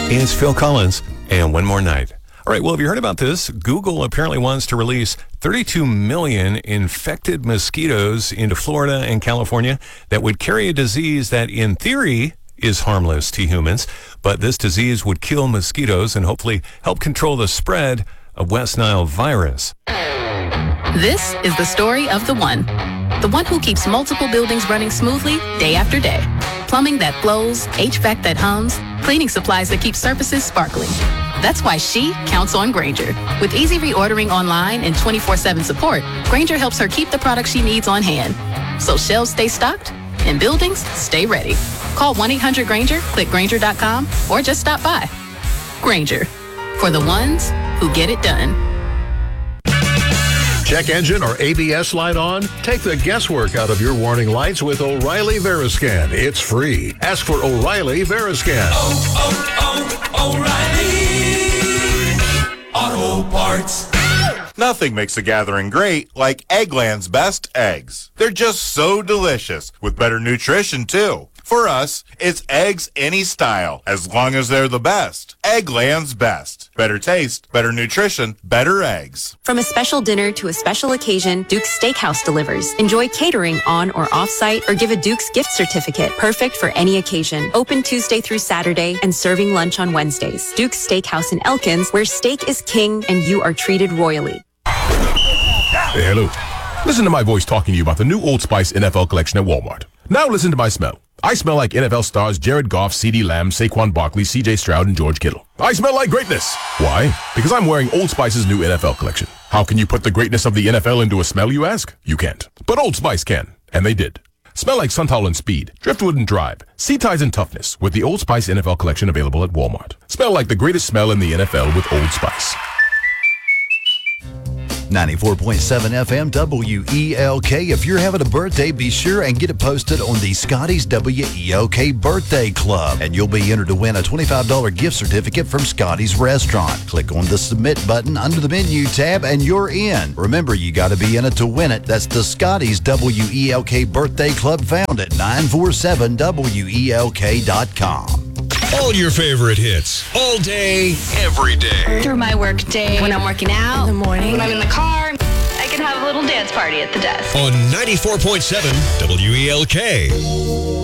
It's Phil Collins and One More Night. All right, well, have you heard about this? Google apparently wants to release 32 million infected mosquitoes into Florida and California that would carry a disease that, in theory, is harmless to humans. But this disease would kill mosquitoes and hopefully help control the spread of West Nile virus. This is the story of the one who keeps multiple buildings running smoothly day after day. Plumbing that flows, HVAC that hums, cleaning supplies that keep surfaces sparkling. That's why she counts on Grainger. With easy reordering online and 24/7 support, Grainger helps her keep the products she needs on hand. So shelves stay stocked and buildings stay ready. Call 1-800-GRAINGER, click Grainger.com, or just stop by. Grainger, for the ones who get it done. Check engine or ABS light on? Take the guesswork out of your warning lights with O'Reilly Veriscan. It's free. Ask for O'Reilly Veriscan. O'Reilly Auto Parts. Nothing makes a gathering great like Eggland's Best Eggs. They're just so delicious, with better nutrition, too. For us, it's eggs any style, as long as they're the best. Eggland's Best. Better taste, better nutrition, better eggs. From a special dinner to a special occasion, Duke's Steakhouse delivers. Enjoy catering on or off-site, or give a Duke's gift certificate, perfect for any occasion. Open Tuesday through Saturday and serving lunch on Wednesdays. Duke's Steakhouse in Elkins, where steak is king and you are treated royally. Hey, hello. Listen to my voice talking to you about the new Old Spice NFL collection at Walmart. Now listen to my smell. I smell like NFL stars Jared Goff, CeeDee Lamb, Saquon Barkley, CJ Stroud, and George Kittle. I smell like greatness. Why? Because I'm wearing Old Spice's new NFL collection. How can you put the greatness of the NFL into a smell, you ask? You can't. But Old Spice can. And they did. Smell like Suntown and Speed, Driftwood and Drive, Sea Ties and Toughness with the Old Spice NFL collection available at Walmart. Smell like the greatest smell in the NFL with Old Spice. 94.7 FM WELK. If you're having a birthday, be sure and get it posted on the Scotty's WELK Birthday Club, and you'll be entered to win a $25 gift certificate from Scotty's Restaurant. Click on the Submit button under the Menu tab, and you're in. Remember, you got to be in it to win it. That's the Scotty's WELK Birthday Club, found at 947WELK.com. All your favorite hits, all day, every day. Through my work day, when I'm working out, in the morning, when I'm in the car, I can have a little dance party at the desk. On 94.7 WELK.